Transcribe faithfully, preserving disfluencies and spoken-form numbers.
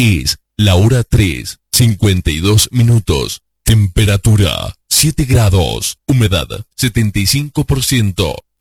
Es la hora tres, cincuenta y dos minutos. Temperatura siete grados. Humedad setenta y cinco por ciento.